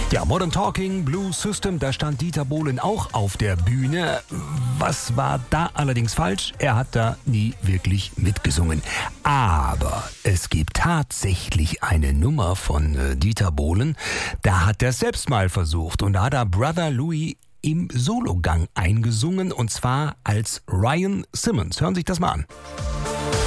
Ja, Modern Talking, Blues System, da stand Dieter Bohlen auch auf der Bühne. Was war da allerdings falsch? Er hat da nie wirklich mitgesungen. Aber es gibt tatsächlich eine Nummer von Dieter Bohlen, da hat er es selbst mal versucht. Und da hat er Brother Louie im Sologang eingesungen, und zwar als Ryan Simmons. Hören Sie sich das mal an.